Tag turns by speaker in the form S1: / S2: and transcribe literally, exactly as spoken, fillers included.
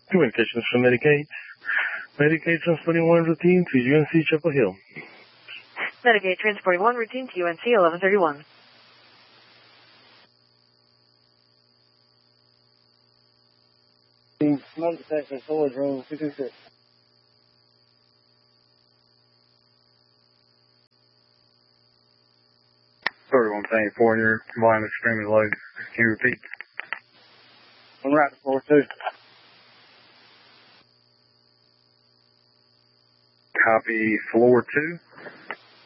S1: Communications from Medicaid. Medicaid transporting one routine to U N C Chapel Hill.
S2: Medicaid transporting one routine to U N C eleven thirty-one.
S3: Smoke detector storage room two two six.
S4: thirty-one seventy-four, your volume is extremely low. Can you repeat?
S3: On right to floor two.
S4: Copy floor two.